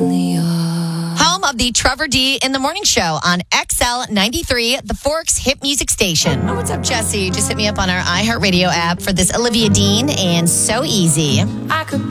Home of the Trevor D in the Morning Show on XL 93, the Forks Hit Music Station. Oh, what's up, Jesse? Just hit me up on our iHeartRadio app for this Olivia Dean and So Easy. I could